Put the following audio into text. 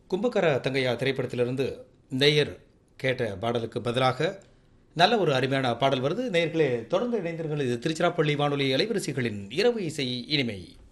கும்பகர தங்கையா திரைப்படத்திலிருந்து நேயர் கேட்ட பாடலுக்கு பதிலாக நல்ல ஒரு அருமையான பாடல் வருது. நேயர்களே தொடர்ந்து இணைந்தீர்கள். இது திருச்சிராப்பள்ளி வானொலி அலைவரிசைகளின் இரவு இசை இனிமை.